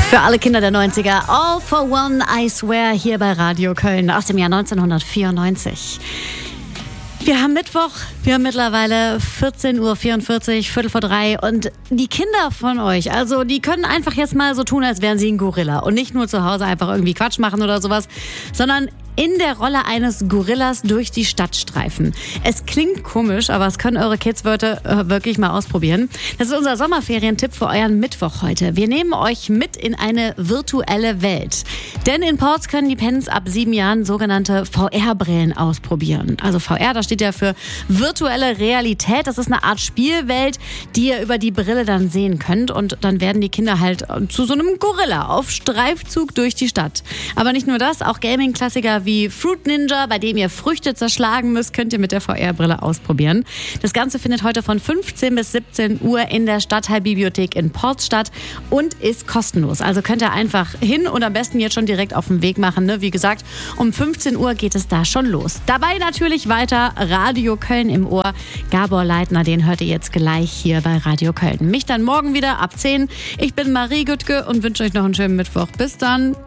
Für alle Kinder der 90er, All for One, I Swear, hier bei Radio Köln aus dem Jahr 1994. Wir haben Mittwoch, wir haben mittlerweile 14:44 Uhr, 2:45 und die Kinder von euch, also die können einfach jetzt mal so tun, als wären sie ein Gorilla und nicht nur zu Hause einfach irgendwie Quatsch machen oder sowas, sondern in der Rolle eines Gorillas durch die Stadt streifen. Es klingt komisch, aber es können eure Kids wirklich mal ausprobieren. Das ist unser Sommerferientipp für euren Mittwoch heute. Wir nehmen euch mit in eine virtuelle Welt. Denn in Ports können die Pens ab 7 Jahren sogenannte VR-Brillen ausprobieren. Also VR, das steht ja für virtuelle Realität. Das ist eine Art Spielwelt, die ihr über die Brille dann sehen könnt. Und dann werden die Kinder halt zu so einem Gorilla auf Streifzug durch die Stadt. Aber nicht nur das, auch Gaming-Klassiker wie Fruit Ninja, bei dem ihr Früchte zerschlagen müsst, könnt ihr mit der VR-Brille ausprobieren. Das Ganze findet heute von 15 bis 17 Uhr in der Stadtteilbibliothek in Ports statt und ist kostenlos. Also könnt ihr einfach hin und am besten jetzt schon direkt auf den Weg machen. Ne? Wie gesagt, um 15 Uhr geht es da schon los. Dabei natürlich weiter Radio Köln im Ohr. Gabor Leitner, den hört ihr jetzt gleich hier bei Radio Köln. Mich dann morgen wieder ab 10. Ich bin Marie Güttke und wünsche euch noch einen schönen Mittwoch. Bis dann.